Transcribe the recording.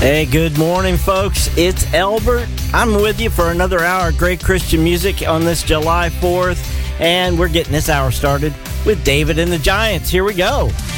Hey, good morning, folks. It's Elbert. I'm with you for another hour of great Christian music on this July 4th, and we're getting this hour started with David and the Giants. Here we go.